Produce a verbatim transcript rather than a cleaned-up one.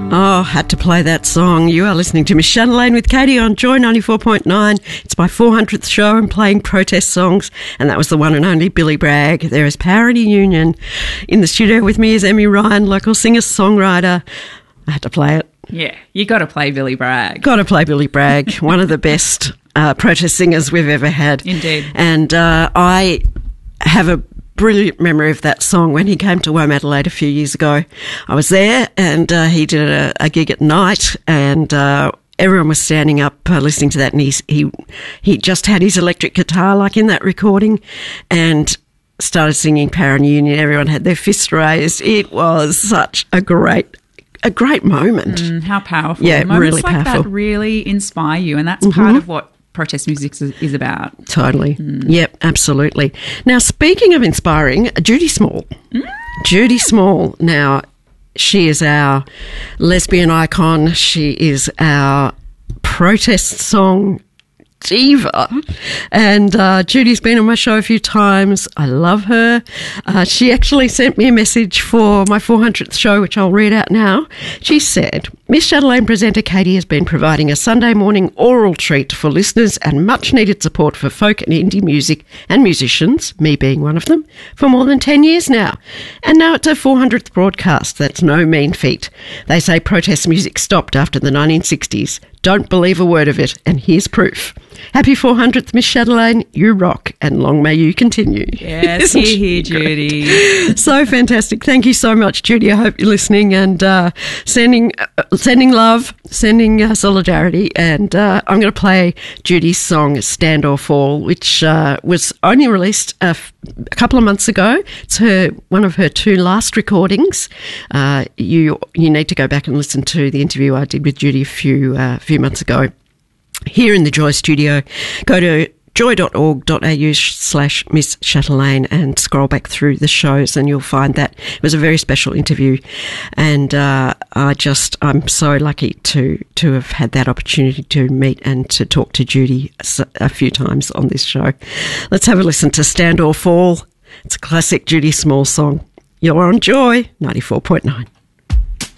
Oh, had to play that song. You are listening to Miss Chatelaine with Katie on Joy ninety-four point nine. It's my four hundredth show and playing protest songs, and that was the one and only Billy Bragg. There is Power in a Union. In the studio with me is Emmy Ryan, local singer-songwriter. I had to play it. Yeah, you got to play Billy Bragg. Got to play Billy Bragg, one of the best uh, protest singers we've ever had. Indeed. And uh, I have a brilliant memory of that song when he came to Wome Adelaide a few years ago. I was there, and uh, he did a, a gig at night, and uh, everyone was standing up uh, listening to that, and he's, he he just had his electric guitar like in that recording and started singing Power in Union. Everyone had their fists raised. It was such a great a great moment. Mm, how powerful. Yeah, Moments really like powerful. that really inspire you, and that's Mm-hmm. part of what protest music is, is about. Totally. Mm. Yep, absolutely. Now, speaking of inspiring, Judy Small. Mm. Judy Small, now, she is our lesbian icon. She is our protest song diva. And uh, Judy's been on my show a few times. I love her. Uh, she actually sent me a message for my four hundredth show, which I'll read out now. She said, Miss Chatelaine presenter Katie has been providing a Sunday morning oral treat for listeners and much needed support for folk and indie music and musicians, me being one of them, for more than ten years now. And now it's her four hundredth broadcast. That's no mean feat. They say protest music stopped after the nineteen sixties. Don't believe a word of it, and here's proof. Happy four hundredth, Miss Chatelaine. You rock, and long may you continue. Yes, hear, hear, Judy. So fantastic. Thank you so much, Judy. I hope you're listening and uh, sending uh, sending love, sending uh, solidarity. And uh, I'm going to play Judy's song, Stand or Fall, which uh, was only released a, f- a couple of months ago. It's her one of her two last recordings. Uh, you you need to go back and listen to the interview I did with Judy a few, uh, few months ago. Here in the Joy studio, go to joy dot org dot a u slash Miss Chatelaine and scroll back through the shows and you'll find that it was a very special interview. And uh, I just, I'm so lucky to, to have had that opportunity to meet and to talk to Judy a few times on this show. Let's have a listen to Stand or Fall. It's a classic Judy Small song. You're on Joy ninety-four point nine.